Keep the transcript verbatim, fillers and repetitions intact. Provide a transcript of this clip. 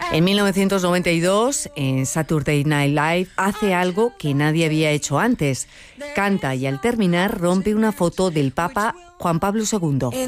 En mil novecientos noventa y dos, en Saturday Night Live, hace algo que nadie había hecho antes. Canta y al terminar rompe una foto del Papa Juan Pablo segundo.